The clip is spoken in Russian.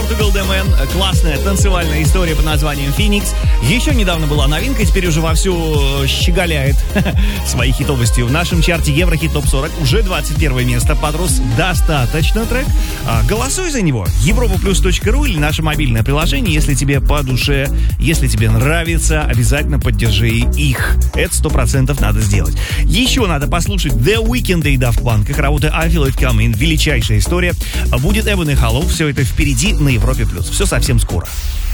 Portugal The Man. Классная танцевальная история под названием Phoenix. Еще недавно была новинка, теперь уже вовсю щеголяет своей хитовостью. В нашем чарте Еврохит Топ 40 уже 21 место. Подрос достаточно трек. Голосуй за него. europaplus.ru или наше мобильное приложение. Если тебе по душе, если тебе нравится, обязательно поддержи их. Это 100% надо сделать. Еще надо послушать The Weeknd и Daft Punk. Их работа I Feel It Coming. Величайшая история. Будет Ebony Hollow. Все это впереди на Европе+. Все совсем скоро.